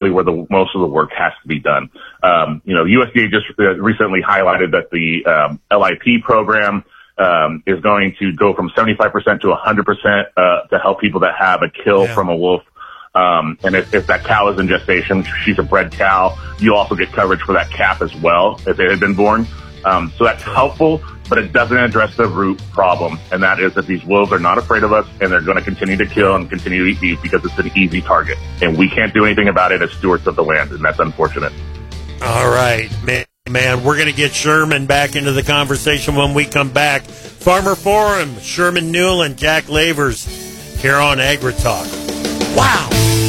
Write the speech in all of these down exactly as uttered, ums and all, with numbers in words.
really where the most of the work has to be done. Um, you know, U S D A just uh, recently highlighted that the um, L I P program um, is going to go from seventy-five percent to one hundred percent uh, to help people that have a kill yeah. from a wolf. Um, and if, if that cow is in gestation, she's a bred cow, you also get coverage for that calf as well if it had been born. Um, so that's helpful, but it doesn't address the root problem, and that is that these wolves are not afraid of us, and they're going to continue to kill and continue to eat beef because it's an easy target, and we can't do anything about it as stewards of the land, and that's unfortunate. All right, man. Man, we're going to get Sherman back into the conversation when we come back. Farmer Forum, Sherman Newell and Jack Lavers here on AgriTalk. Wow.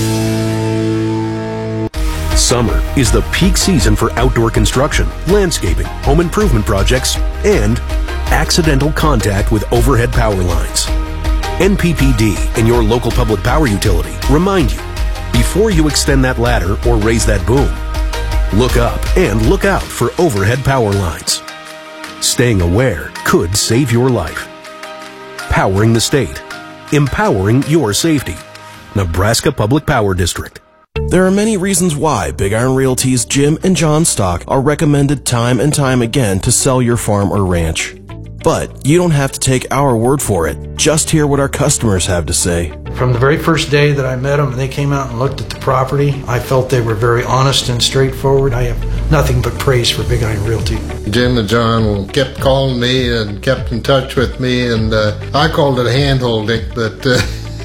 Summer is the peak season for outdoor construction, landscaping, home improvement projects, and accidental contact with overhead power lines. N P P D and your local public power utility remind you, before you extend that ladder or raise that boom, look up and look out for overhead power lines. Staying aware could save your life. Powering the state. Empowering your safety. Nebraska Public Power District. There are many reasons why Big Iron Realty's Jim and John stock are recommended time and time again to sell your farm or ranch. But you don't have to take our word for it. Just hear what our customers have to say. From the very first day that I met them and they came out and looked at the property, I felt they were very honest and straightforward. I have nothing but praise for Big Iron Realty. Jim and John kept calling me and kept in touch with me, and uh, I called it hand-holding, but... Uh,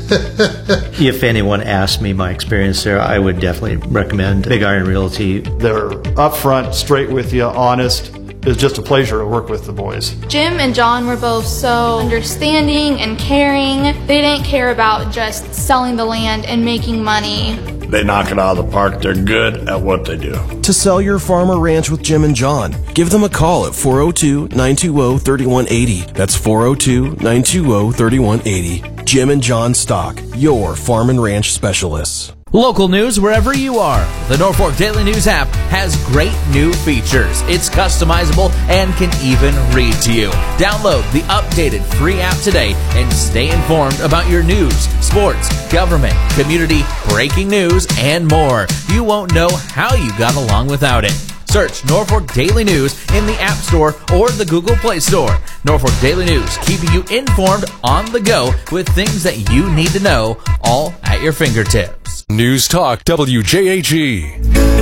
If anyone asked me my experience there, I would definitely recommend Big Iron Realty. They're upfront, straight with you, honest. It's just a pleasure to work with the boys. Jim and John were both so understanding and caring. They didn't care about just selling the land and making money. They knock it out of the park. They're good at what they do. To sell your farm or ranch with Jim and John, give them a call at four oh two, nine two oh, three one eight oh. That's four oh two, nine two oh, three one eight oh. Jim and John Stock, your farm and ranch specialists. Local news wherever you are. The Norfolk Daily News app has great new features. It's customizable and can even read to you. Download the updated free app today and stay informed about your news, sports, government, community, breaking news, and more. You won't know how you got along without it. Search Norfolk Daily News in the App Store or the Google Play Store. Norfolk Daily News, keeping you informed on the go with things that you need to know, all at your fingertips. News Talk W J H E.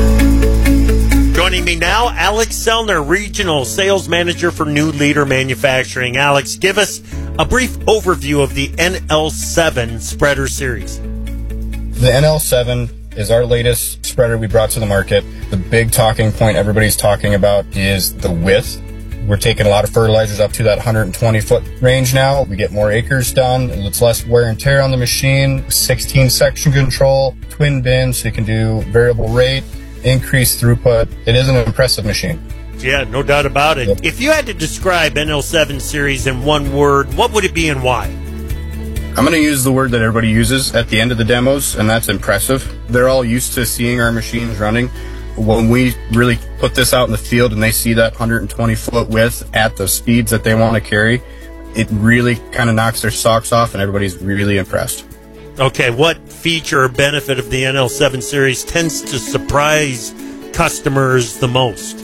Joining me now, Alex Sellner, Regional Sales Manager for New Leader Manufacturing. Alex, give us a brief overview of the N L seven Spreader Series. The N L seven is our latest spreader we brought to the market. The big talking point everybody's talking about is the width. We're taking a lot of fertilizers up to that one hundred twenty foot range now. We get more acres done, and it's less wear and tear on the machine. sixteen section control, twin bin, so you can do variable rate, increased throughput. It is an impressive machine. Yeah, no doubt about it. Yep. If you had to describe N L seven series in one word, what would it be and why? I'm going to use the word that everybody uses at the end of the demos, and that's impressive. They're all used to seeing our machines running. When we really put this out in the field and they see that one hundred twenty foot width at the speeds that they want to carry, it really kind of knocks their socks off, and everybody's really impressed. Okay, what feature or benefit of the N L seven series tends to surprise customers the most?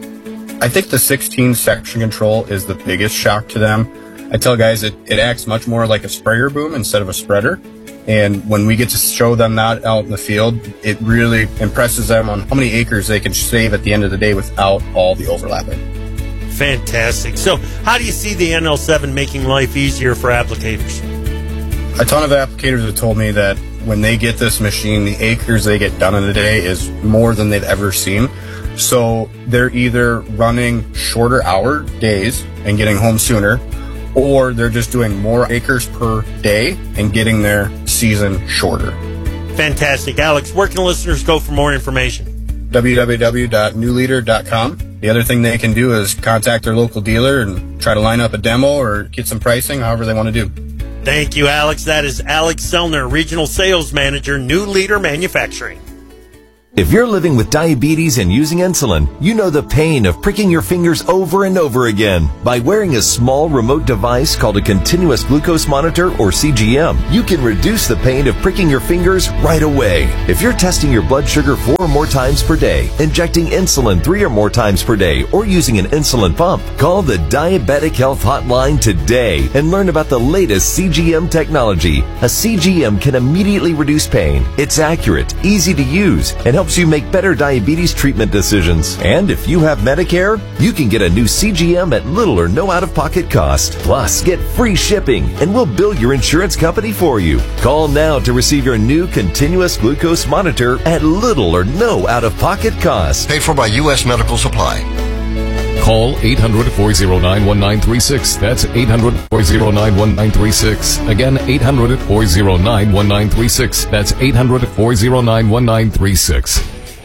I think the sixteen section control is the biggest shock to them. I tell guys it, it acts much more like a sprayer boom instead of a spreader. And when we get to show them that out in the field, it really impresses them on how many acres they can save at the end of the day without all the overlapping. Fantastic. So how do you see the N L seven making life easier for applicators? A ton of applicators have told me that when they get this machine, the acres they get done in a day is more than they've ever seen. So they're either running shorter hour days and getting home sooner, or they're just doing more acres per day and getting their season shorter. Fantastic. Alex, where can listeners go for more information? w w w dot new leader dot com. The other thing they can do is contact their local dealer and try to line up a demo or get some pricing, however they want to do. Thank you, Alex. That is Alex Sellner, Regional Sales Manager, New Leader Manufacturing. If you're living with diabetes and using insulin, you know the pain of pricking your fingers over and over again. By wearing a small remote device called a continuous glucose monitor, or C G M, you can reduce the pain of pricking your fingers right away. If you're testing your blood sugar four or more times per day, injecting insulin three or more times per day, or using an insulin pump, call the Diabetic Health Hotline today and learn about the latest C G M technology. A C G M can immediately reduce pain. It's accurate, easy to use, and helps you make better diabetes treatment decisions. And if you have Medicare, you can get a new C G M at little or no out-of-pocket cost. Plus, get free shipping, and we'll bill your insurance company for you. Call now to receive your new continuous glucose monitor at little or no out-of-pocket cost. Paid for by U S Medical Supply. Call eight hundred, four oh nine, one nine three six. That's eight hundred, four oh nine, one nine three six. Again, eight hundred, four oh nine, one nine three six. That's eight hundred, four oh nine, one nine three six.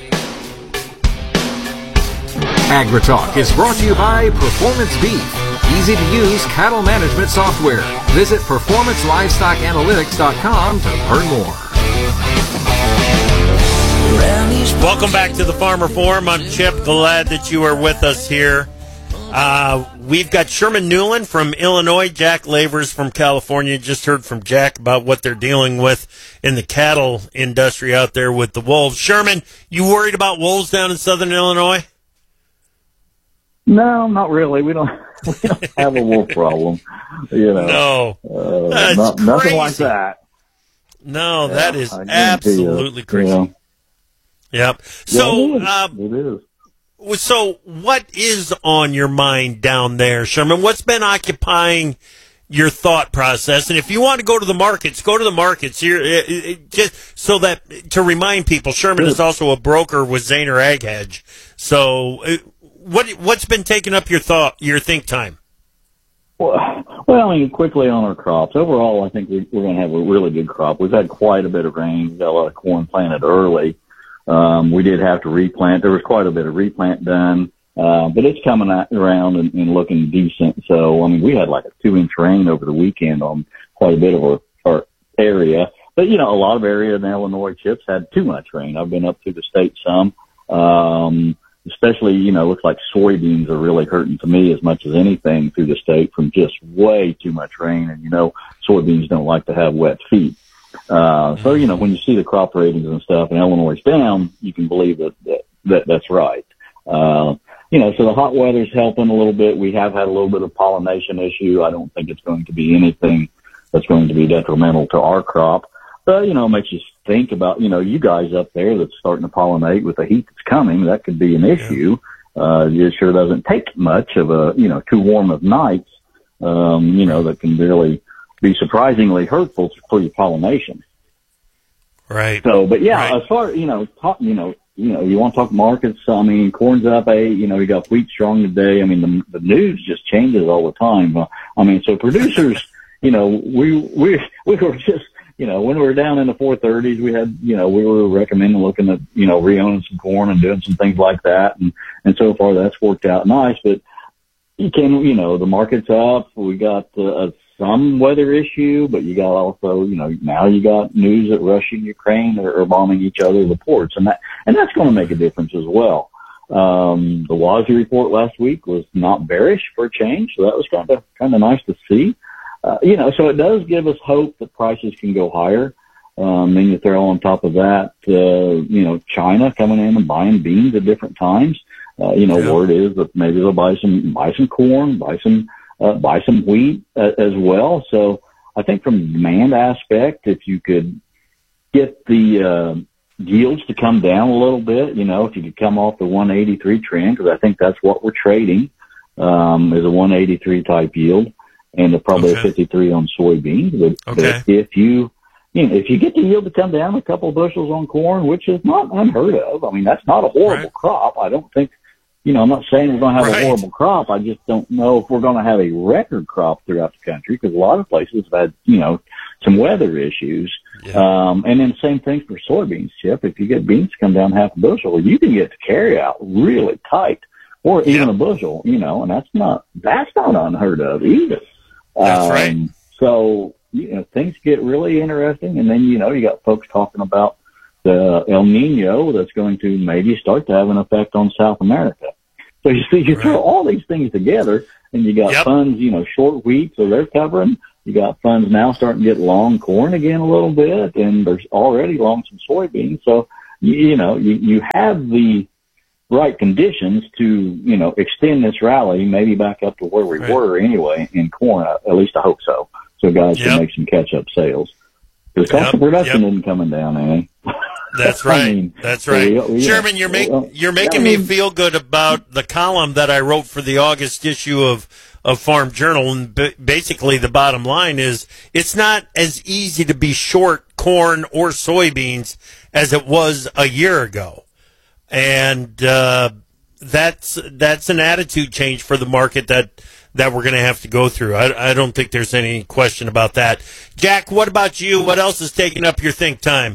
AgriTalk is brought to you by Performance Beef, easy-to-use cattle management software. Visit performance livestock analytics dot com to learn more. Welcome back to the Farmer Forum. I'm Chip. Glad that you are with us here. Uh, we've got Sherman Newland from Illinois, Jack Lavers from California. Just heard from Jack about what they're dealing with in the cattle industry out there with the wolves. Sherman, you worried about wolves down in southern Illinois? No, not really. We don't, we don't have a wolf problem. You know, no, uh, not, nothing like that. No, yeah, that is absolutely crazy. You know. Yep. So, yeah, it is. Um, it is. So, what is on your mind down there, Sherman? What's been occupying your thought process? And if you want to go to the markets, go to the markets here. It, it, just so that to remind people, Sherman is also a broker with Zaner Ag Hedge. So, it, what what's been taking up your thought, your think time? Well, well, I mean, quickly on our crops. Overall, I think we, we're going to have a really good crop. We've had quite a bit of rain. We've got a lot of corn planted early. Um, we did have to replant. There was quite a bit of replant done, uh, but it's coming out, around and, and looking decent. So, I mean, we had like a two inch rain over the weekend on quite a bit of our, our area. But, you know, a lot of area in Illinois, Chips, had too much rain. I've been up through the state some. Um, especially, you know, looks like soybeans are really hurting to me as much as anything through the state from just way too much rain. And, you know, soybeans don't like to have wet feet. Uh, so, you know, when you see the crop ratings and stuff and Illinois is down, you can believe that, that, that that's right. Uh, you know, so the hot weather's helping a little bit. We have had a little bit of pollination issue. I don't think it's going to be anything that's going to be detrimental to our crop. But, you know, it makes you think about, you know, you guys up there that's starting to pollinate with the heat that's coming. That could be an issue. Uh, it sure doesn't take much of a, you know, too warm of nights, um, you know, that can really be surprisingly hurtful for your pollination. Right. So, but yeah, right. as far, you know, talk, you know, you know, you want to talk markets. I mean, corn's up eight, you know, you got wheat strong today. I mean, the, the news just changes all the time. Uh, I mean, so producers, you know, we, we, we were just, you know, when we were down in the four thirties, we had, you know, we were recommending looking at, you know, re-owning some corn and doing some things like that. And, and so far that's worked out nice, but you can, you know, the market's up. We got uh, some weather issue, but you got also, you know, now you got news that Russia and Ukraine are, are bombing each other, the ports, and that, and that's going to make a difference as well. Um, the W A S D report last week was not bearish for a change, so that was kind of, kind of nice to see. Uh, you know, so it does give us hope that prices can go higher. Um, and you throw on top of that, uh, you know, China coming in and buying beans at different times. Uh, you know, yeah. Word is that maybe they'll buy some, buy some corn, buy some, uh, buy some wheat uh, as well. So I think from the demand aspect, if you could get the, uh, yields to come down a little bit, you know, if you could come off the one eighty-three trend, because I think that's what we're trading, um, is a one eighty-three type yield. And probably okay. a fifty-three on soybeans. But, okay. but if you, you know, if you get the yield to come down a couple of bushels on corn, which is not unheard of, I mean, that's not a horrible right. crop. I don't think, you know, I'm not saying we're going to have right. a horrible crop. I just don't know if we're going to have a record crop throughout the country, because a lot of places have had, you know, some weather issues. Yeah. Um, and then same thing for soybeans, Chip. If you get beans to come down half a bushel, you can get the carry out really tight, or even yeah. a bushel, you know, and that's not, that's not unheard of either. That's um, right. So, you know, things get really interesting. And then, you know, you got folks talking about the El Nino that's going to maybe start to have an effect on South America. So you see, you right. throw all these things together, and you got yep. funds, you know, short wheat, so they're covering. You got funds now starting to get long corn again a little bit, and there's already long some soybeans. So, you, you know, you, you have the right conditions to, you know, extend this rally maybe back up to where we right. were anyway in corn. At least I hope so. So guys yep. can make some catch-up sales. Because cost yep. of production yep. isn't coming down, eh? That's right. I mean, That's right. So we, we, Sherman, you're, make, you're making yeah, I mean, me feel good about the column that I wrote for the August issue of, of Farm Journal. And b- basically the bottom line is it's not as easy to be short corn or soybeans as it was a year ago. And uh, that's that's an attitude change for the market that that we're going to have to go through. I, I don't think there's any question about that. Jack, what about you? What else is taking up your think time?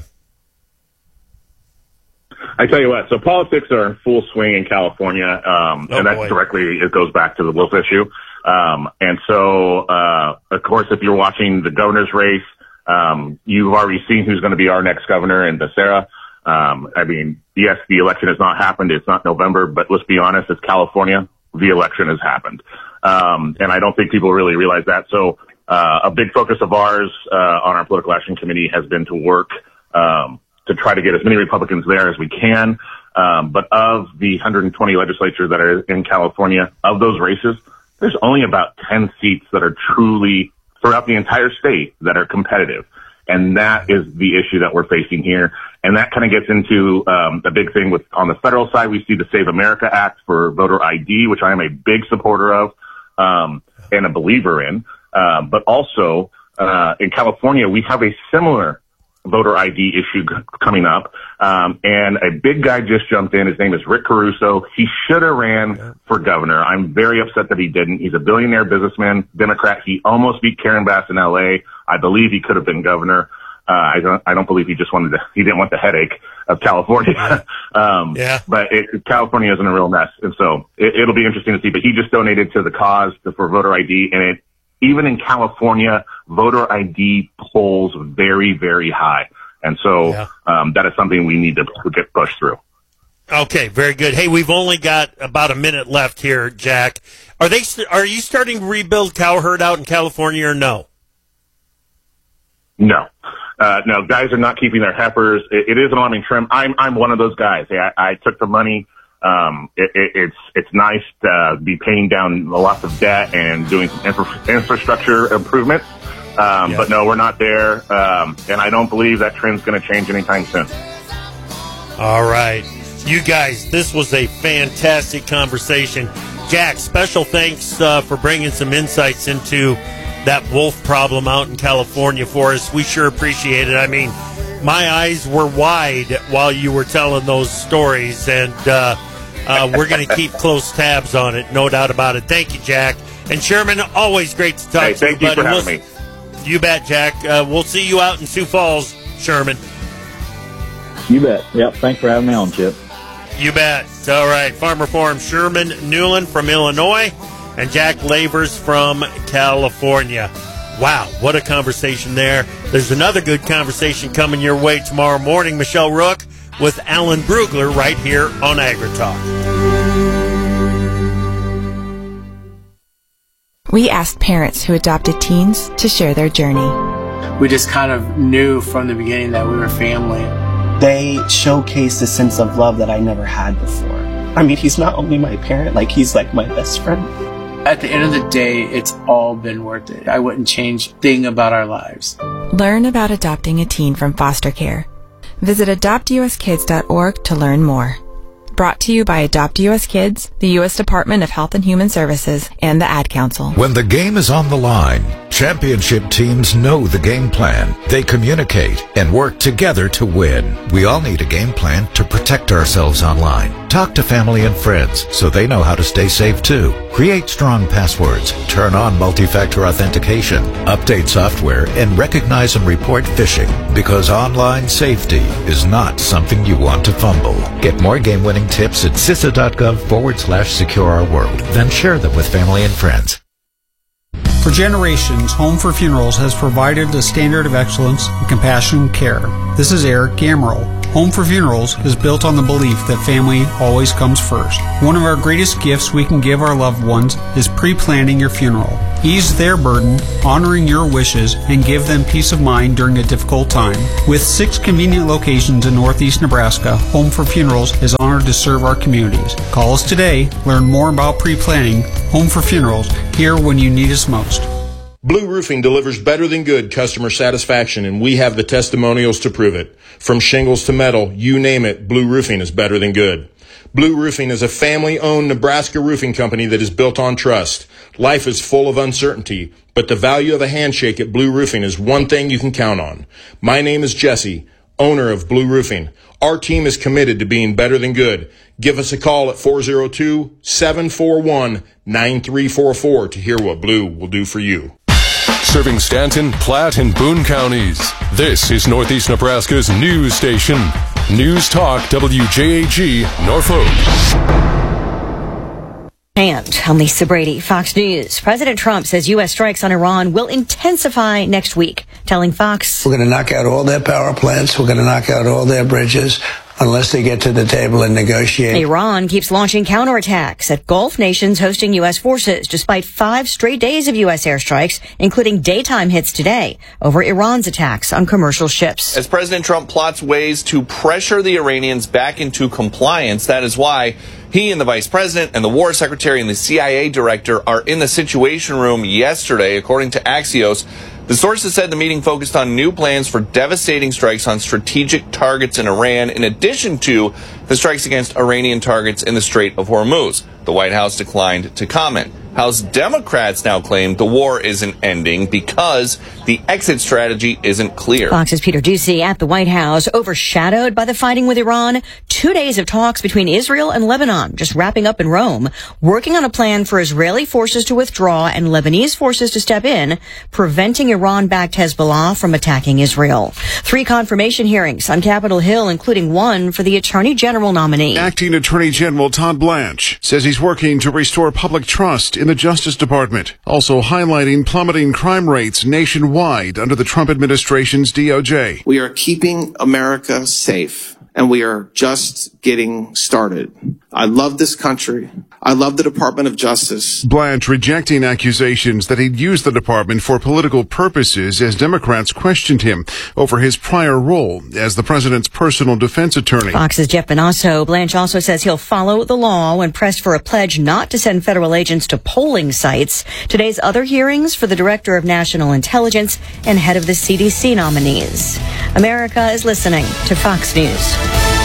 I tell you what, so politics are in full swing in California, um, oh, and that boy. directly, it goes back to the wolf issue. Um, and so, uh, of course, if you're watching the governor's race, um, you've already seen who's going to be our next governor in Becerra. Um, I mean, yes, the election has not happened. It's not November, but let's be honest, it's California. The election has happened. Um, and I don't think people really realize that. So, uh, a big focus of ours, uh, on our political action committee has been to work, um, to try to get as many Republicans there as we can. Um, but of the one hundred twenty legislatures that are in California, of those races, there's only about ten seats that are truly throughout the entire state that are competitive. And that is the issue that we're facing here. And that kind of gets into um, the big thing with on the federal side. We see the Save America Act for voter I D, which I am a big supporter of um, and a believer in. Uh, but also uh, in California, we have a similar voter I D issue g- coming up. Um, and a big guy just jumped in. His name is Rick Caruso. He should have ran for governor. I'm very upset that he didn't. He's a billionaire businessman, Democrat. He almost beat Karen Bass in L A. I believe he could have been governor. Uh, I don't, I don't believe he just wanted to, he didn't want the headache of California. um, yeah. But it, California is in a real mess. And so it, it'll be interesting to see, but he just donated to the cause to, for voter I D. And it, even in California, voter I D polls very, very high. And so, yeah. um, that is something we need to get pushed through. Okay, very good. Hey, we've only got about a minute left here, Jack. Are they, are you starting to rebuild cow herd out in California or no? No. Uh, no, guys are not keeping their heifers. It, it is an alarming trend. I'm, I'm one of those guys. I, I took the money. Um, it, it, it's, it's nice to uh, be paying down lots of debt and doing some infra- infrastructure improvements. Um, yeah. But no, we're not there. Um, and I don't believe that trend's going to change anytime soon. All right. You guys, this was a fantastic conversation. Jack, special thanks, uh, for bringing some insights into that wolf problem out in California for us. We sure appreciate it. I mean, my eyes were wide while you were telling those stories, and uh, uh, we're going to keep close tabs on it, no doubt about it. Thank you, Jack. And Sherman, always great to talk hey, to thank you. Thank you for we'll, having me. You bet, Jack. Uh, we'll see you out in Sioux Falls, Sherman. You bet. Yep. Thanks for having me on, Chip. You bet. All right. Farmer Forum, Sherman Newland from Illinois and Jack Lavers from California. Wow, what a conversation there. There's another good conversation coming your way tomorrow morning. Michelle Rook with Alan Brugler right here on AgriTalk. We asked parents who adopted teens to share their journey. We just kind of knew from the beginning that we were family. They showcased a sense of love that I never had before. I mean, he's not only my parent, like he's like my best friend. At the end of the day, it's all been worth it. I wouldn't change a thing about our lives. Learn about adopting a teen from foster care. Visit adopt u s kids dot org to learn more. Brought to you by Adopt U S Kids, the U S Department of Health and Human Services, and the Ad Council. When the game is on the line, championship teams know the game plan. They communicate and work together to win. We all need a game plan to protect ourselves online. Talk to family and friends so they know how to stay safe too. Create strong passwords, turn on multi-factor authentication, update software, and recognize and report phishing, because online safety is not something you want to fumble. Get more game-winning tips at C I S A dot gov forward slash secure our world. Then share them with family and friends. For generations, Home for Funerals has provided a standard of excellence and compassionate care. This is Eric Gammerl. Home for Funerals is built on the belief that family always comes first. One of our greatest gifts we can give our loved ones is pre-planning your funeral. Ease their burden, honoring your wishes, and give them peace of mind during a difficult time. With six convenient locations in northeast Nebraska, Home for Funerals is honored to serve our communities. Call us today. Learn more about pre-planning. Home for Funerals, here when you need us most. Blue Roofing delivers better than good customer satisfaction, and we have the testimonials to prove it. From shingles to metal, you name it, Blue Roofing is better than good. Blue Roofing is a family-owned Nebraska roofing company that is built on trust. Life is full of uncertainty, but the value of a handshake at Blue Roofing is one thing you can count on. My name is Jesse, owner of Blue Roofing. Our team is committed to being better than good. Give us a call at four oh two, seven four one, nine three four four to hear what Blue will do for you. Serving Stanton, Platte, and Boone counties. This is Northeast Nebraska's news station. News Talk W J A G, Norfolk. And I'm Lisa Brady, Fox News. President Trump says U S strikes on Iran will intensify next week, telling Fox, "We're going to knock out all their power plants. We're going to knock out all their bridges unless they get to the table and negotiate." Iran keeps launching counterattacks at Gulf nations hosting U S forces, despite five straight days of U S airstrikes, including daytime hits today over Iran's attacks on commercial ships. As President Trump plots ways to pressure the Iranians back into compliance, that is why he and the vice president and the war secretary and the C I A director are in the Situation Room yesterday, according to Axios. The sources said the meeting focused on new plans for devastating strikes on strategic targets in Iran, in addition to the strikes against Iranian targets in the Strait of Hormuz. The White House declined to comment. House Democrats now claim the war isn't ending because the exit strategy isn't clear. Fox's Peter Doocy at the White House, overshadowed by the fighting with Iran. Two days of talks between Israel and Lebanon just wrapping up in Rome, working on a plan for Israeli forces to withdraw and Lebanese forces to step in, preventing Iran-backed Hezbollah from attacking Israel. Three confirmation hearings on Capitol Hill, including one for the Attorney General nominee. Acting Attorney General Todd Blanche says he's working to restore public trust in the Justice Department, also highlighting plummeting crime rates nationwide under the Trump administration's D O J. We are keeping America safe, and we are just getting started. I love this country. I love the Department of Justice. Blanche rejecting accusations that he'd used the department for political purposes as Democrats questioned him over his prior role as the president's personal defense attorney. Fox's Jeff Benasso. Blanche also says he'll follow the law when pressed for a pledge not to send federal agents to polling sites. Today's other hearings for the Director of National Intelligence and head of the C D C nominees. America is listening to Fox News.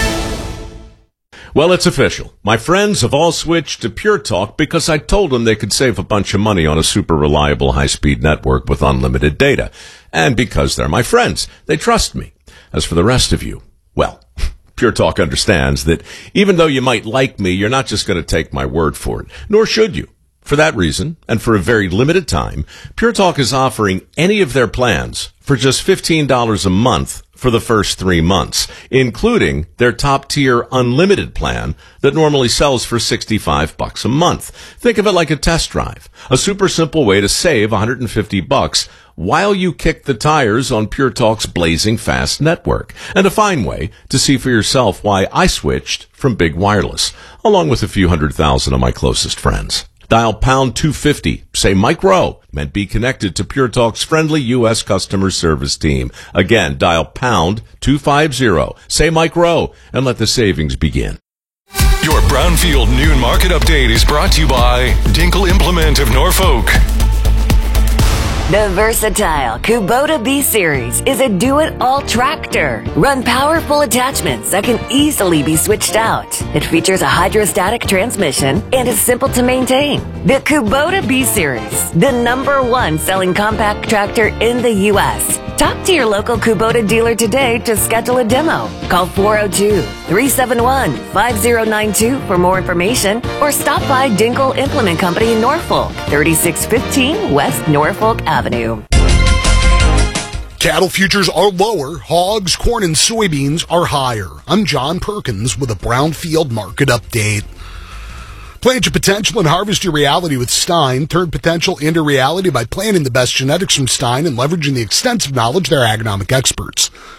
Well, it's official. My friends have all switched to Pure Talk because I told them they could save a bunch of money on a super reliable high-speed network with unlimited data. And because they're my friends, they trust me. As for the rest of you, well, Pure Talk understands that even though you might like me, you're not just going to take my word for it, nor should you. For that reason, and for a very limited time, Pure Talk is offering any of their plans for just fifteen dollars a month for the first three months, including their top-tier unlimited plan that normally sells for sixty-five bucks a month. Think of it like a test drive, a super simple way to save one hundred fifty bucks while you kick the tires on Pure Talk's blazing fast network, and a fine way to see for yourself why I switched from Big Wireless, along with a few hundred thousand of my closest friends. Dial pound two fifty, say Mike Rowe, and be connected to Pure Talk's friendly U S customer service team. Again, dial pound two fifty, say Mike Rowe, and let the savings begin. Your Brownfield Noon Market Update is brought to you by Dinkle Implement of Norfolk. The versatile Kubota B-Series is a do-it-all tractor. Run powerful attachments that can easily be switched out. It features a hydrostatic transmission and is simple to maintain. The Kubota B-Series, the number one selling compact tractor in the U S Talk to your local Kubota dealer today to schedule a demo. Call four oh two, three seven one, five oh nine two for more information, or stop by Dinkle Implement Company in Norfolk, thirty-six fifteen West Norfolk Avenue. Cattle futures are lower, hogs, corn, and soybeans are higher. I'm John Perkins with a Brownfield Market Update. Plant your potential and harvest your reality with Stein. Turn potential into reality by planting the best genetics from Stein and leveraging the extensive knowledge of their agronomic experts.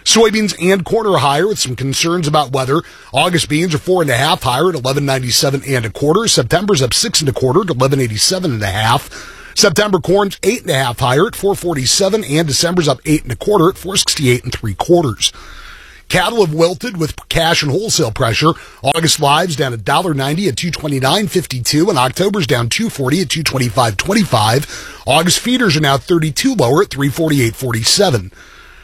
Soybeans and corn are higher with some concerns about weather. August beans are four and a half higher at eleven ninety-seven and a quarter. September's up six and a quarter at eleven eighty-seven and a half. September corn's eight and a half higher at four forty-seven, and December's up eight and a quarter at four sixty-eight and three quarters. Cattle have wilted with cash and wholesale pressure. August live's down one dollar ninety at two twenty-nine fifty-two, and October's down two forty at two twenty-five twenty-five. August feeders are now thirty-two lower at three forty-eight forty-seven.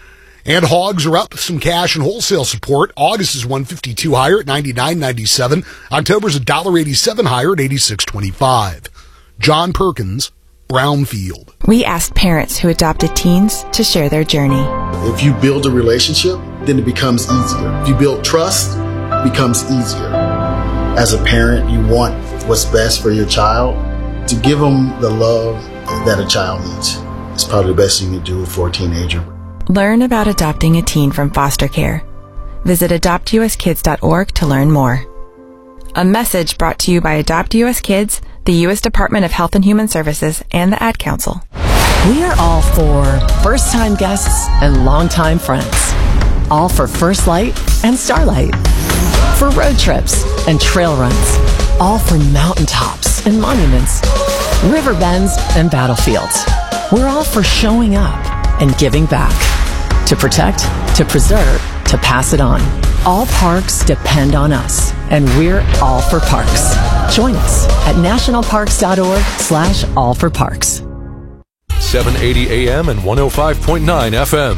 And hogs are up some cash and wholesale support. August is one fifty-two higher at ninety-nine ninety-seven. October's one dollar eighty-seven higher at eighty-six twenty-five. John Perkins, Brownfield. We asked parents who adopted teens to share their journey. If you build a relationship, then it becomes easier. If you build trust, it becomes easier. As a parent, you want what's best for your child. To give them the love that a child needs is probably the best thing you can do for a teenager. Learn about adopting a teen from foster care. Visit adopt u s kids dot org to learn more. A message brought to you by Adopt U S Kids, the U S Department of Health and Human Services, and the Ad Council. We are all for first-time guests and longtime friends. All for First Light and Starlight. For road trips and trail runs. All for mountaintops and monuments. River bends and battlefields. We're all for showing up and giving back. To protect, to preserve, to pass it on. All parks depend on us, and we're all for parks. Join us at nationalparks.org slash all for parks. seven eighty A M and one oh five point nine F M.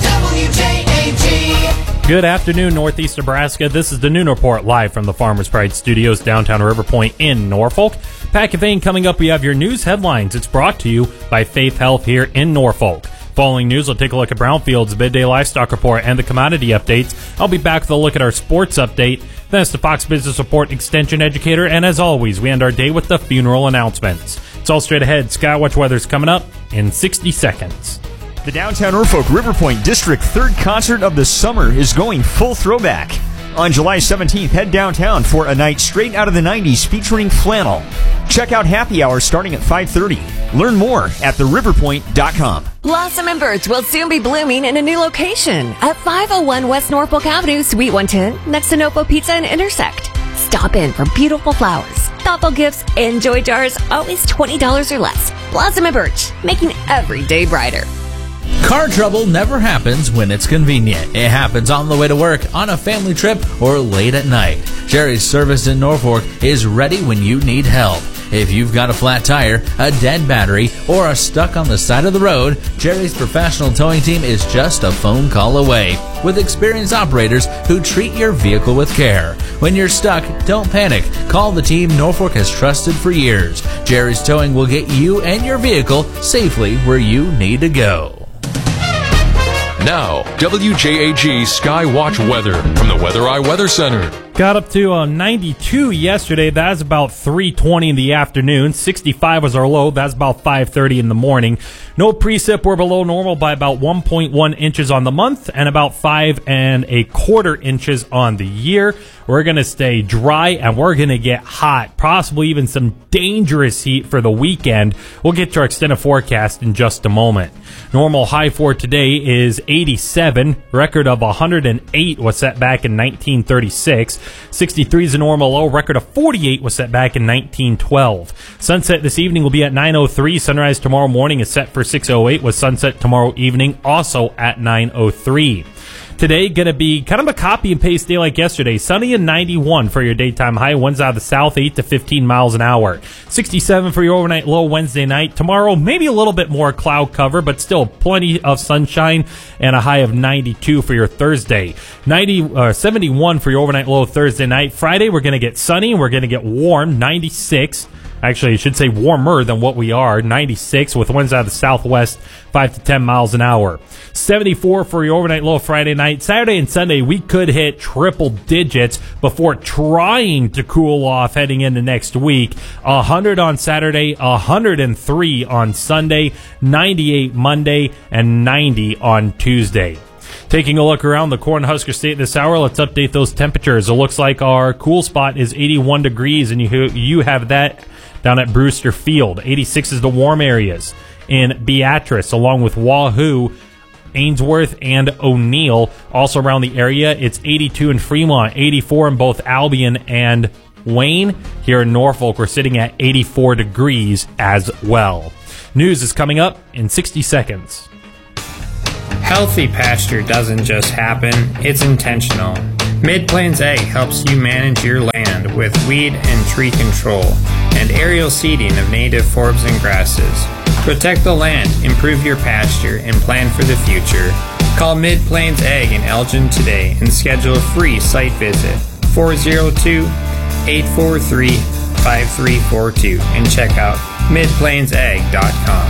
W J A G. Good afternoon, Northeast Nebraska. This is the Noon Report live from the Farmers Pride Studios, downtown River Point in Norfolk. Pat Cavane coming up. We have your news headlines. It's brought to you by Faith Health here in Norfolk. Following news, we'll take a look at Brownfield's midday livestock report and the commodity updates. I'll be back with a look at our sports update. Then it's the Fox Business Report Extension Educator. And as always, we end our day with the funeral announcements. It's all straight ahead. Skywatch weather's coming up in sixty seconds. The Downtown Norfolk River Point District third concert of the summer is going full throwback. On July seventeenth, head downtown for a night straight out of the nineties featuring flannel. Check out happy hour starting at five thirty. Learn more at the river point dot com. Blossom and Birch will soon be blooming in a new location at five oh one West Norfolk Avenue, Suite one ten, next to Nopo Pizza and Intersect. Stop in for beautiful flowers, thoughtful gifts, and joy jars, always twenty dollars or less. Blossom and Birch, making every day brighter. Car trouble never happens when it's convenient. It happens on the way to work, on a family trip, or late at night. Jerry's Service in Norfolk is ready when you need help. If you've got a flat tire, a dead battery, or are stuck on the side of the road, Jerry's professional towing team is just a phone call away, with experienced operators who treat your vehicle with care. When you're stuck, don't panic. Call the team Norfolk has trusted for years. Jerry's Towing will get you and your vehicle safely where you need to go. Now, W J A G Skywatch weather from the Weather Eye Weather Center. Got up to uh, ninety-two yesterday. That's about three twenty in the afternoon. sixty-five was our low. That's about five thirty in the morning. No precip. We're below normal by about one point one inches on the month and about five and a quarter inches on the year. We're going to stay dry and we're going to get hot, possibly even some dangerous heat for the weekend. We'll get to our extended forecast in just a moment. Normal high for today is eighty-seven. Record of one hundred eight was set back in nineteen thirty-six. sixty-three is a normal low. Record of forty-eight was set back in nineteen twelve. Sunset this evening will be at nine oh three. Sunrise tomorrow morning is set for six oh eight with sunset tomorrow evening also at nine oh three. Today, going to be kind of a copy and paste day like yesterday. Sunny and ninety-one for your daytime high. Winds out of the south, eight to fifteen miles an hour. sixty-seven for your overnight low Wednesday night. Tomorrow, maybe a little bit more cloud cover, but still plenty of sunshine and a high of ninety-two for your Thursday. ninety, uh, seventy-one for your overnight low Thursday night. Friday, we're going to get sunny. We're going to get warm, ninety-six. Actually, I should say warmer than what we are, ninety-six with winds out of the southwest, five to ten miles an hour. seventy-four for your overnight low Friday night. Saturday and Sunday, we could hit triple digits before trying to cool off heading into next week. one hundred on Saturday, one hundred three on Sunday, ninety-eight Monday, and ninety on Tuesday. Taking a look around the Cornhusker State this hour, let's update those temperatures. It looks like our cool spot is eighty-one degrees, and you you have that down at Brewster Field. eighty-six is the warm areas in Beatrice, along with Wahoo. Ainsworth, and O'Neill. Also around the area, it's eighty-two in Fremont, eighty-four in both Albion and Wayne. Here in Norfolk, we're sitting at eighty-four degrees as well. News is coming up in sixty seconds. Healthy pasture doesn't just happen, it's intentional. Mid-Plains Ag helps you manage your land with weed and tree control and aerial seeding of native forbs and grasses. Protect the land, improve your pasture, and plan for the future. Call Mid-Plains Ag in Elgin today and schedule a free site visit, four oh two, eight four three, five three four two, and check out mid plains ag dot com.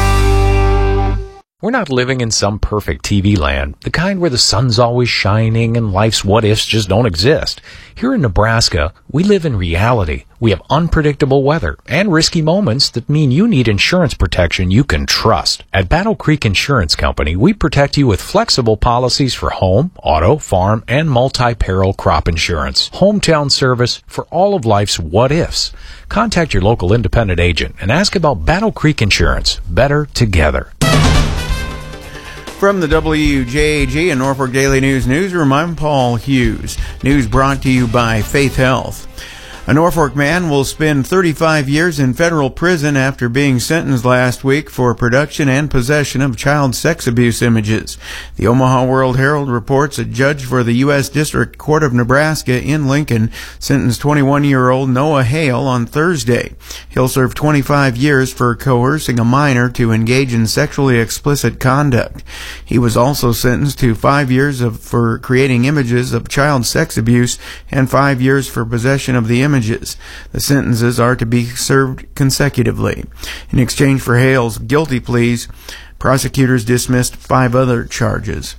We're not living in some perfect T V land, the kind where the sun's always shining and life's what-ifs just don't exist. Here in Nebraska, we live in reality. We have unpredictable weather and risky moments that mean you need insurance protection you can trust. At Battle Creek Insurance Company, we protect you with flexible policies for home, auto, farm, and multi-peril crop insurance. Hometown service for all of life's what-ifs. Contact your local independent agent and ask about Battle Creek Insurance. Better together. From the W J A G and Norfolk Daily News Newsroom, I'm Paul Hughes. News brought to you by Faith Health. A Norfolk man will spend thirty-five years in federal prison after being sentenced last week for production and possession of child sex abuse images. The Omaha World Herald reports a judge for the U S District Court of Nebraska in Lincoln sentenced twenty-one-year-old Noah Hale on Thursday. He'll serve twenty-five years for coercing a minor to engage in sexually explicit conduct. He was also sentenced to five years of, for creating images of child sex abuse and five years for possession of the images. The sentences are to be served consecutively. In exchange for Hale's guilty pleas, prosecutors dismissed five other charges.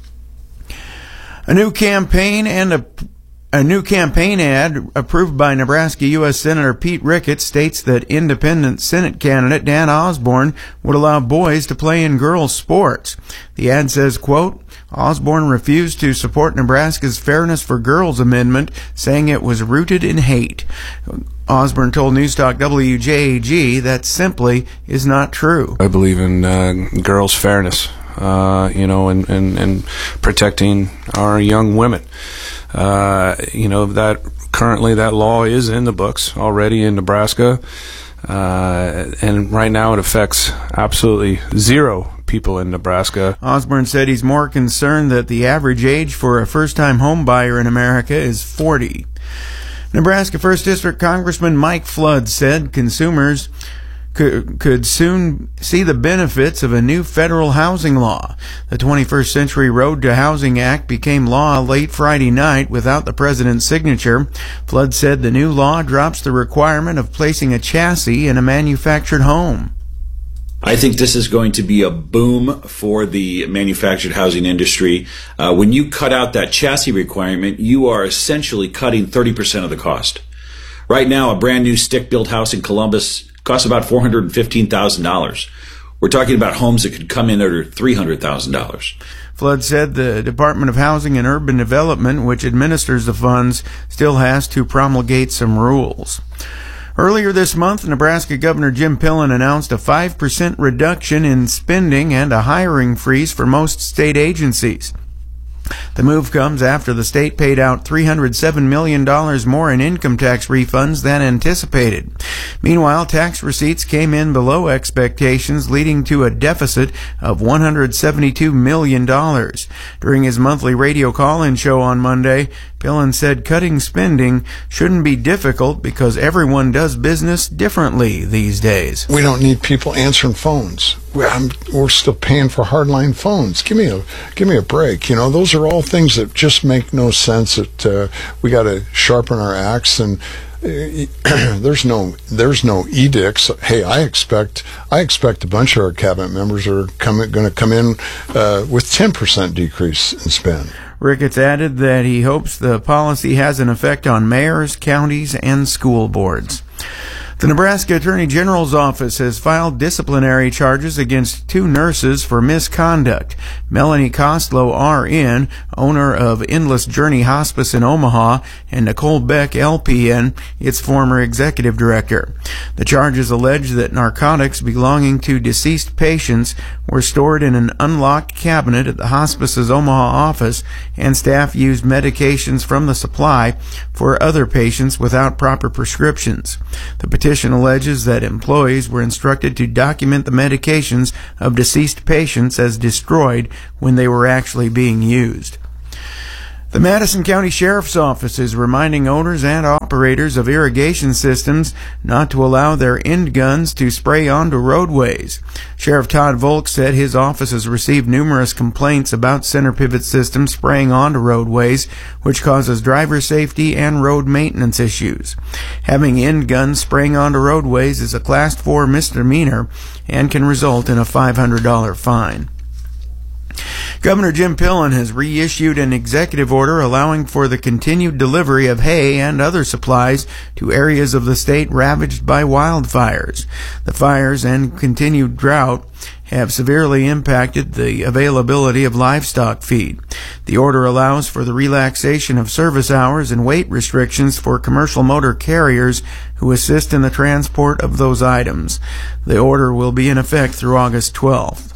A new campaign and a A new campaign ad approved by Nebraska U S Senator Pete Ricketts states that independent Senate candidate Dan Osborne would allow boys to play in girls' sports. The ad says, quote, Osborne refused to support Nebraska's Fairness for Girls amendment, saying it was rooted in hate. Osborne told Newstalk W J A G that simply is not true. I believe in uh, girls' fairness, uh, you know, and, and, and protecting our young women. Uh, you know, that currently that law is in the books already in Nebraska, uh, and right now it affects absolutely zero people in Nebraska. Osborne said he's more concerned that the average age for a first-time home buyer in America is forty. Nebraska First District Congressman Mike Flood said consumers could, could soon see the benefits of a new federal housing law. The twenty-first Century Road to Housing Act became law late Friday night without the president's signature. Flood said the new law drops the requirement of placing a chassis in a manufactured home. I think this is going to be a boom for the manufactured housing industry. Uh, when you cut out that chassis requirement, you are essentially cutting thirty percent of the cost. Right now, a brand new stick-built house in Columbus costs about four hundred fifteen thousand dollars. We're talking about homes that could come in under three hundred thousand dollars. Flood said the Department of Housing and Urban Development, which administers the funds, still has to promulgate some rules. Earlier this month, Nebraska Governor Jim Pillen announced a five percent reduction in spending and a hiring freeze for most state agencies. The move comes after the state paid out three hundred seven million dollars more in income tax refunds than anticipated. Meanwhile, tax receipts came in below expectations, leading to a deficit of one hundred seventy-two million dollars. During his monthly radio call-in show on Monday, Pillen said cutting spending shouldn't be difficult because everyone does business differently these days. We don't need people answering phones. I'm, we're still paying for hardline phones. Give me a give me a break. You know, those are all things that just make no sense. That uh, we got to sharpen our axe, and uh, there's no there's no edicts. Hey, I expect I expect a bunch of our cabinet members are coming going to come in uh, with ten percent decrease in spend. Ricketts added that he hopes the policy has an effect on mayors, counties, and school boards. The Nebraska Attorney General's office has filed disciplinary charges against two nurses for misconduct. Melanie Kostlow, R N, owner of Endless Journey Hospice in Omaha, and Nicole Beck, L P N, its former executive director. The charges allege that narcotics belonging to deceased patients were stored in an unlocked cabinet at the hospice's Omaha office, and staff used medications from the supply for other patients without proper prescriptions. The petition alleges that employees were instructed to document the medications of deceased patients as destroyed when they were actually being used. The Madison County Sheriff's Office is reminding owners and operators of irrigation systems not to allow their end guns to spray onto roadways. Sheriff Todd Volk said his office has received numerous complaints about center pivot systems spraying onto roadways, which causes driver safety and road maintenance issues. Having end guns spraying onto roadways is a Class four misdemeanor and can result in a five hundred dollars fine. Governor Jim Pillen has reissued an executive order allowing for the continued delivery of hay and other supplies to areas of the state ravaged by wildfires. The fires and continued drought have severely impacted the availability of livestock feed. The order allows for the relaxation of service hours and weight restrictions for commercial motor carriers who assist in the transport of those items. The order will be in effect through August twelfth.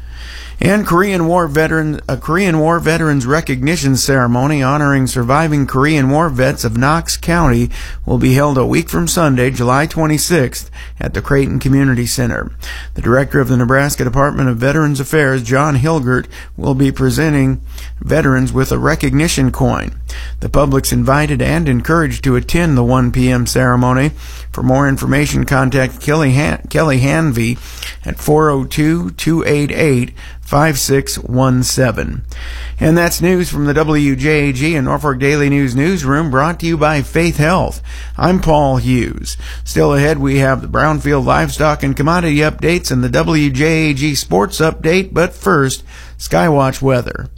And Korean War veteran, a Korean War Veterans Recognition Ceremony honoring surviving Korean War vets of Knox County will be held a week from Sunday, July twenty-sixth, at the Creighton Community Center. The director of the Nebraska Department of Veterans Affairs, John Hilgert, will be presenting veterans with a recognition coin. The public's invited and encouraged to attend the one p.m. ceremony. For more information, contact Kelly, Han- Kelly Hanvey at four oh two, two eight eight, five six one seven. And that's news from the W J A G and Norfolk Daily News newsroom, brought to you by Faith Health. I'm Paul Hughes. Still ahead, we have the Brownfield livestock and commodity updates and the W J A G sports update, but first, Skywatch weather.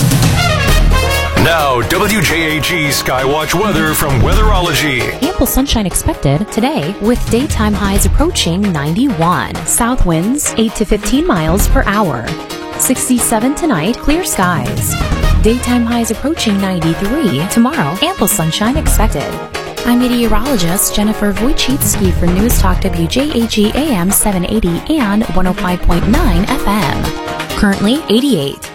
Now, W J A G Skywatch weather from Weatherology. Ample sunshine expected today with daytime highs approaching ninety-one. South winds eight to fifteen miles per hour. sixty-seven tonight, clear skies. Daytime highs approaching ninety-three. Tomorrow, ample sunshine expected. I'm meteorologist Jennifer Wojcicki for News Talk W J A G A M seven eighty and one oh five point nine F M. Currently eighty-eight.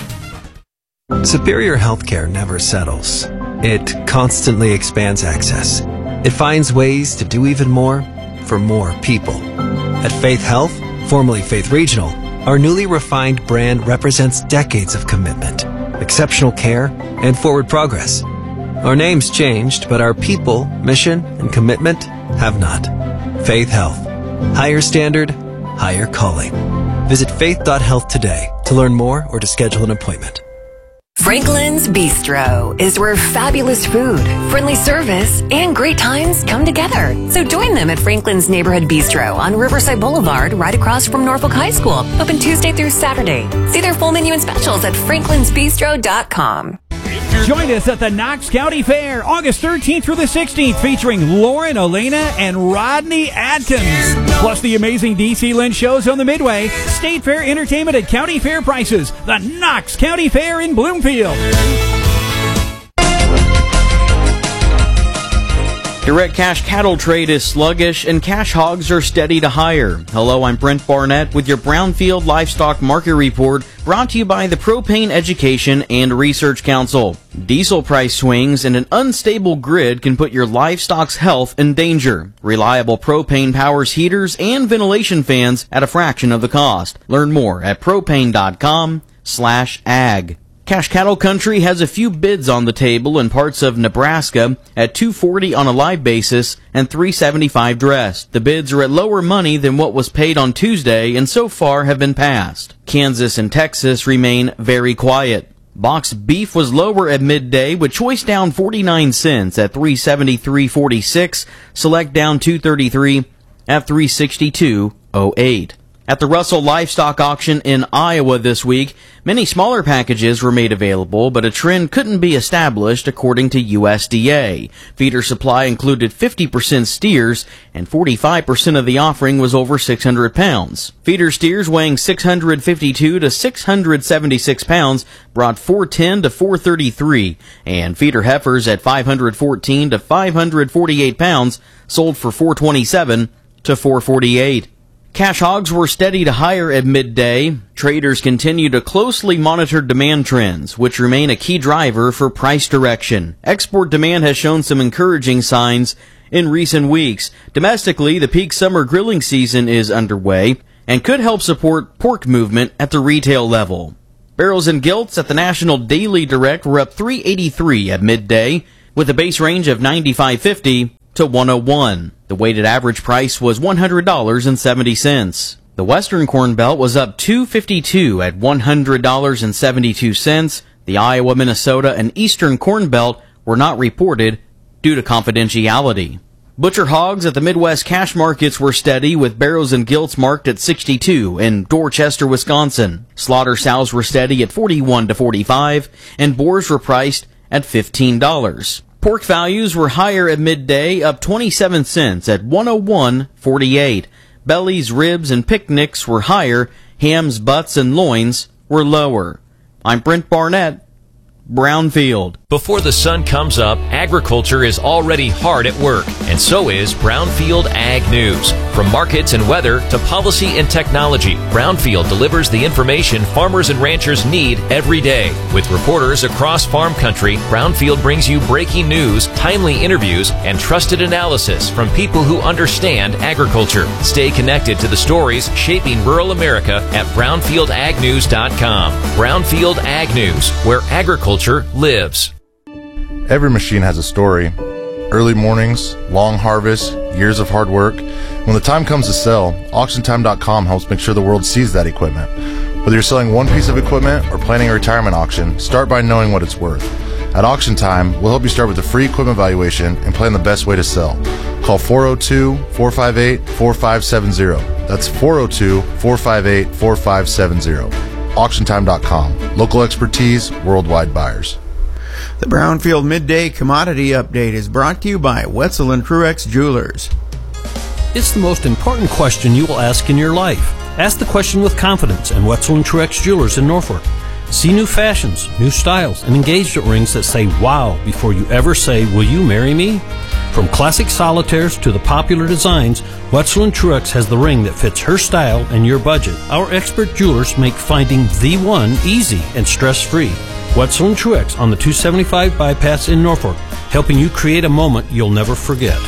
Superior Healthcare never settles. It constantly expands access. It finds ways to do even more for more people. At Faith Health, formerly Faith Regional, our newly refined brand represents decades of commitment, exceptional care, and forward progress. Our name's changed, but our people, mission, and commitment have not. Faith Health. Higher standard, higher calling. Visit faith dot health today to learn more or to schedule an appointment. Franklin's Bistro is where fabulous food, friendly service, and great times come together. So join them at Franklin's Neighborhood Bistro on Riverside Boulevard, right across from Norfolk High School. Open Tuesday through Saturday. See their full menu and specials at franklins bistro dot com. Join us at the Knox County Fair, August thirteenth through the sixteenth, featuring Lauren Elena and Rodney Adkins. Plus the amazing D C Lynch shows on the Midway, State Fair entertainment at county fair prices. The Knox County Fair in Bloomfield. Direct cash cattle trade is sluggish and cash hogs are steady to higher. Hello, I'm Brent Barnett with your Brownfield Livestock Market Report, brought to you by the Propane Education and Research Council. Diesel price swings and an unstable grid can put your livestock's health in danger. Reliable propane powers heaters and ventilation fans at a fraction of the cost. Learn more at propane dot com slash ag. Cash Cattle Country has a few bids on the table in parts of Nebraska at two forty on a live basis and three seventy-five dressed. The bids are at lower money than what was paid on Tuesday and so far have been passed. Kansas and Texas remain very quiet. Boxed beef was lower at midday with choice down forty-nine cents at three seventy-three forty-six, select down two thirty-three at three sixty-two oh eight. At the Russell Livestock Auction in Iowa this week, many smaller packages were made available, but a trend couldn't be established according to U S D A. Feeder supply included fifty percent steers, and forty-five percent of the offering was over six hundred pounds. Feeder steers weighing six hundred fifty-two to six hundred seventy-six pounds brought four ten to four thirty-three, and feeder heifers at five hundred fourteen to five hundred forty-eight pounds sold for four twenty-seven to four forty-eight. Cash hogs were steady to higher at midday. Traders continue to closely monitor demand trends, which remain a key driver for price direction. Export demand has shown some encouraging signs in recent weeks. Domestically, the peak summer grilling season is underway and could help support pork movement at the retail level. Barrels and gilts at the National Daily Direct were up three eighty-three at midday, with a base range of ninety-five fifty to one oh one. The weighted average price was one hundred dollars and seventy cents. The Western Corn Belt was up two fifty-two at one hundred dollars and seventy-two cents. The Iowa, Minnesota, and Eastern Corn Belt were not reported due to confidentiality. Butcher hogs at the Midwest cash markets were steady, with barrows and gilts marked at sixty-two in Dorchester, Wisconsin. Slaughter sows were steady at forty-one to forty-five, and boars were priced at fifteen dollars. Pork values were higher at midday, up twenty-seven cents at one oh one forty-eight. Bellies, ribs, and picnics were higher. Hams, butts, and loins were lower. I'm Brent Barnett, Brownfield. Before the sun comes up, agriculture is already hard at work, and so is Brownfield Ag News. From markets and weather to policy and technology, Brownfield delivers the information farmers and ranchers need every day. With reporters across farm country, Brownfield brings you breaking news, timely interviews, and trusted analysis from people who understand agriculture. Stay connected to the stories shaping rural America at brownfield ag news dot com. Brownfield Ag News, where agriculture lives. Every machine has a story. Early mornings, long harvests, years of hard work. When the time comes to sell, auction time dot com helps make sure the world sees that equipment. Whether you're selling one piece of equipment or planning a retirement auction, start by knowing what it's worth. At Auction Time, we'll help you start with a free equipment valuation and plan the best way to sell. Call four oh two, four five eight, four five seven zero. That's four oh two, four five eight, four five seven zero. auction time dot com. Local expertise, worldwide buyers. The Brownfield Midday Commodity Update is brought to you by Wetzel and Truex Jewelers. It's the most important question you will ask in your life. Ask the question with confidence and Wetzel and Truex Jewelers in Norfolk. See new fashions, new styles, and engagement rings that say wow before you ever say, will you marry me? From classic solitaires to the popular designs, Wetzel and Truex has the ring that fits her style and your budget. Our expert jewelers make finding the one easy and stress-free. Wetzel and Truex on the two seventy-five bypass in Norfolk, helping you create a moment you'll never forget.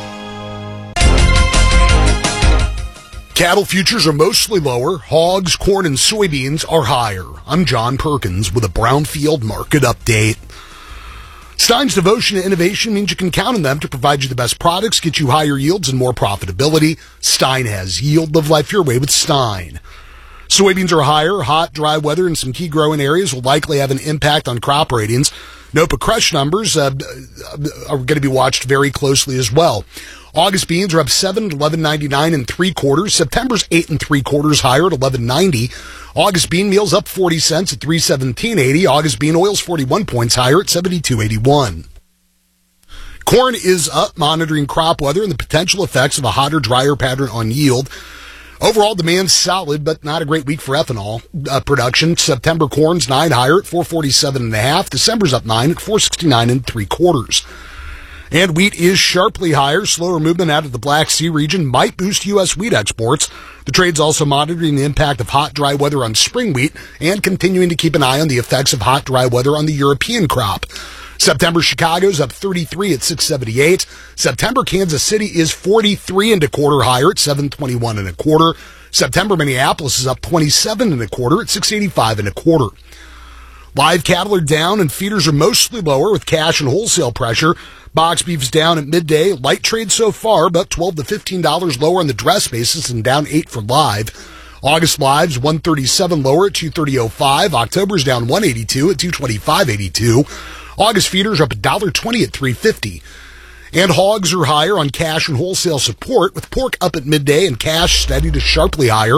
Cattle futures are mostly lower. Hogs, corn, and soybeans are higher. I'm John Perkins with a Brownfield Market Update. Stein's devotion to innovation means you can count on them to provide you the best products, get you higher yields and more profitability. Stein has yield. Live life your way with Stein. Soybeans are higher. Hot, dry weather in some key growing areas will likely have an impact on crop ratings. NOPA crush numbers uh, are going to be watched very closely as well. August beans are up seven at eleven ninety-nine and three quarters. September's eight and three quarters higher at eleven ninety. August bean meal's up forty cents at three seventeen eighty. August bean oil's forty-one points higher at seventy-two eighty-one. Corn is up, monitoring crop weather and the potential effects of a hotter, drier pattern on yield. Overall, demand's solid, but not a great week for ethanol uh, production. September corn's nine higher at four forty-seven and a half. December's up nine at four sixty-nine and three quarters. And wheat is sharply higher. Slower movement out of the Black Sea region might boost U S wheat exports. The trade's also monitoring the impact of hot, dry weather on spring wheat and continuing to keep an eye on the effects of hot, dry weather on the European crop. September Chicago's up thirty-three at six seventy-eight. September Kansas City is forty-three and a quarter higher at seven twenty-one and a quarter. September Minneapolis is up twenty-seven and a quarter at six eighty-five and a quarter. Live cattle are down and feeders are mostly lower with cash and wholesale pressure. Box beef's down at midday. Light trade so far, about twelve to fifteen dollars lower on the dress basis and down eight for live. August live's one thirty-seven lower at two thirty oh five. October's down one eighty-two at two twenty-five eighty-two. August feeders are up one dollar twenty at three fifty. And hogs are higher on cash and wholesale support, with pork up at midday and cash steady to sharply higher.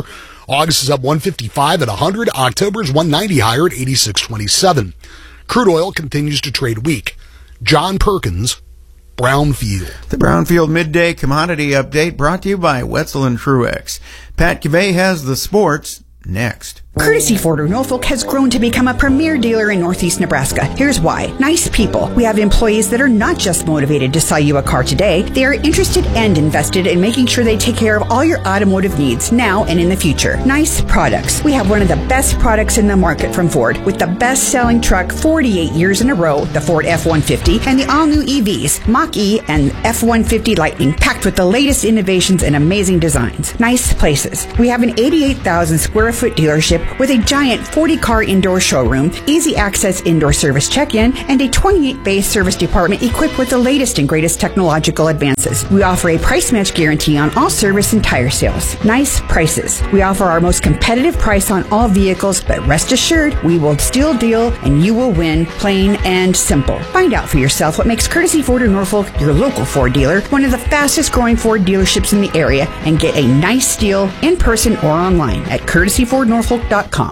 August is up one fifty-five at one hundred. October is one ninety higher at eighty-six twenty-seven. Crude oil continues to trade weak. John Perkins, Brownfield. The Brownfield Midday Commodity Update brought to you by Wetzel and Truex. Pat Cavey has the sports next. Courtesy Ford of Norfolk has grown to become a premier dealer in Northeast Nebraska. Here's why. Nice people. We have employees that are not just motivated to sell you a car today. They are interested and invested in making sure they take care of all your automotive needs now and in the future. Nice products. We have one of the best products in the market from Ford with the best-selling truck forty-eight years in a row, the Ford F one fifty, and the all-new E Vs, Mach-E and F one fifty Lightning, packed with the latest innovations and amazing designs. Nice places. We have an eighty-eight thousand square foot dealership with a giant forty car indoor showroom, easy access indoor service check-in, and a twenty-eight bay service department equipped with the latest and greatest technological advances. We offer a price match guarantee on all service and tire sales. Nice prices. We offer our most competitive price on all vehicles, but rest assured, we will still deal and you will win, plain and simple. Find out for yourself what makes Courtesy Ford of Norfolk your local Ford dealer, one of the fastest growing Ford dealerships in the area, and get a nice deal in person or online at courtesy ford norfolk dot com.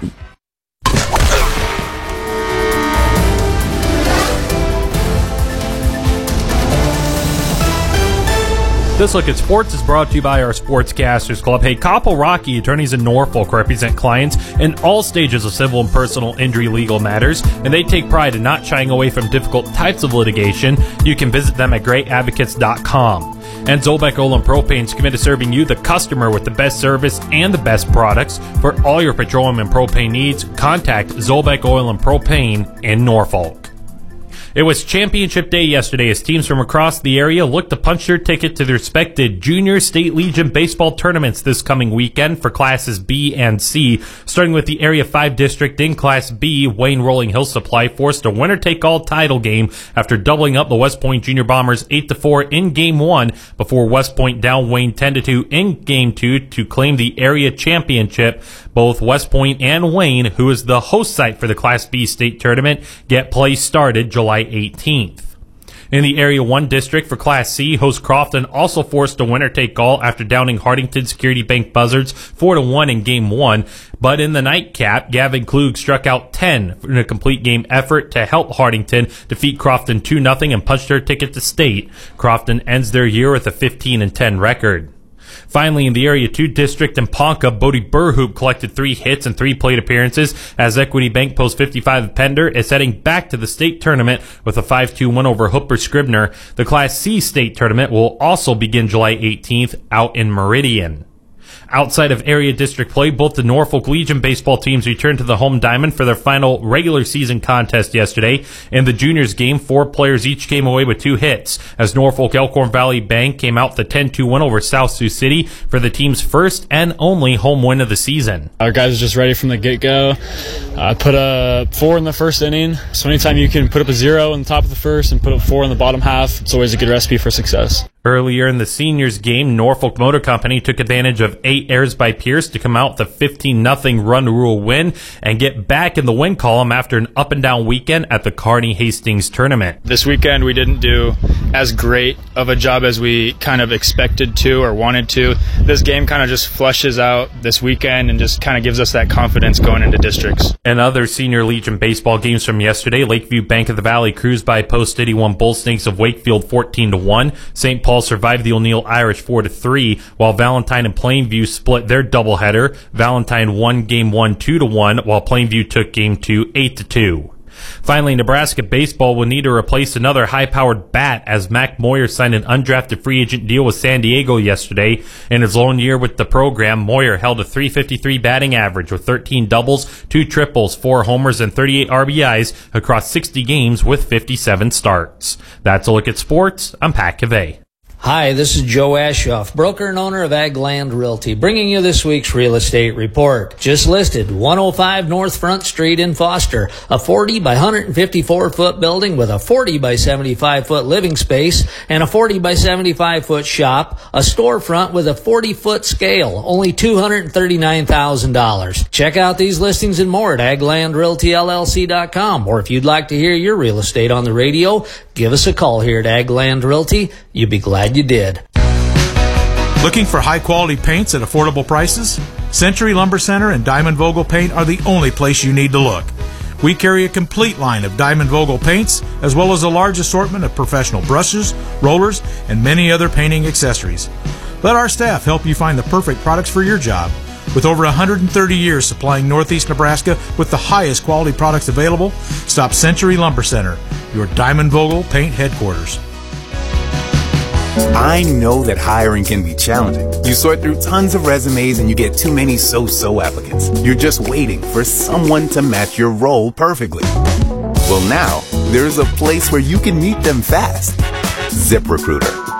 This Look at Sports is brought to you by our Sportscasters Club. Hey, Koppel Rocky attorneys in Norfolk represent clients in all stages of civil and personal injury legal matters, and they take pride in not shying away from difficult types of litigation. You can visit them at great advocates dot com. And Zolbeck Oil and Propane is committed to serving you, the customer, with the best service and the best products. For all your petroleum and propane needs, contact Zolbeck Oil and Propane in Norfolk. It was championship day yesterday as teams from across the area looked to punch their ticket to the respected Junior State Legion baseball tournaments this coming weekend for Classes B and C. Starting with the Area five district in Class B, Wayne Rolling Hill Supply forced a winner-take-all title game after doubling up the West Point Junior Bombers eight to four in Game one before West Point down Wayne ten to two in Game two to claim the area championship. Both West Point and Wayne, who is the host site for the Class B state tournament, get play started July eighteenth. In the Area one district for Class C, host Crofton also forced a winner-take-all after downing Hartington Security Bank Buzzards four to one in Game one. But in the nightcap, Gavin Klug struck out ten in a complete game effort to help Hartington defeat Crofton two nothing and punch their ticket to state. Crofton ends their year with a fifteen and ten record. Finally, in the Area two district in Ponca, Bodie Burhoop collected three hits and three plate appearances as Equity Bank Post fifty-five Pender is heading back to the state tournament with a five two win over Hooper Scribner. The Class C state tournament will also begin July eighteenth out in Meridian. Outside of area district play, both the Norfolk Legion baseball teams returned to the home diamond for their final regular season contest yesterday. In the juniors game, four players each came away with two hits as Norfolk Elkhorn Valley Bank came out the ten two win over South Sioux City for the team's first and only home win of the season. Our guys are just ready from the get-go. I uh, put a four in the first inning, so anytime you can put up a zero in the top of the first and put up four in the bottom half, it's always a good recipe for success. Earlier in the seniors game, Norfolk Motor Company took advantage of eight errors by Pierce to come out the fifteen nothing run rule win and get back in the win column after an up-and-down weekend at the Kearney Hastings tournament. This weekend we didn't do as great of a job as we kind of expected to or wanted to. This game kind of just flushes out this weekend and just kind of gives us that confidence going into districts. And other Senior Legion baseball games from yesterday, Lakeview Bank of the Valley cruised by Post City won Bull Snakes of Wakefield fourteen to one. Saint Paul survived the O'Neill Irish four to three, while Valentine and Plainview split their doubleheader. Valentine won game one two to one, while Plainview took game two eight to two. Finally, Nebraska baseball will need to replace another high-powered bat as Mac Moyer signed an undrafted free agent deal with San Diego yesterday. In his lone year with the program, Moyer held a three fifty-three batting average with thirteen doubles, two triples, four homers, and thirty-eight R B Is across sixty games with fifty-seven starts. That's a look at sports. I'm Pat Cavey. Hi, this is Joe Ashoff, broker and owner of Ag Land Realty, bringing you this week's real estate report. Just listed one oh five North Front Street in Foster, a forty by one fifty-four foot building with a forty by seventy-five foot living space and a forty by seventy-five foot shop, a storefront with a forty foot scale, only two hundred thirty-nine thousand dollars. Check out these listings and more at ag land realty l l c dot com, or if you'd like to hear your real estate on the radio, give us a call here at Ag Land Realty. You'll be glad you did. Looking for high-quality paints at affordable prices? Century Lumber Center and Diamond Vogel Paint are the only place you need to look. We carry a complete line of Diamond Vogel paints, as well as a large assortment of professional brushes, rollers, and many other painting accessories. Let our staff help you find the perfect products for your job. With over one hundred thirty years supplying Northeast Nebraska with the highest quality products available, stop Century Lumber Center, your Diamond Vogel paint headquarters. I know that hiring can be challenging. You sort through tons of resumes and you get too many so-so applicants. You're just waiting for someone to match your role perfectly. Well, now, there's a place where you can meet them fast. ZipRecruiter.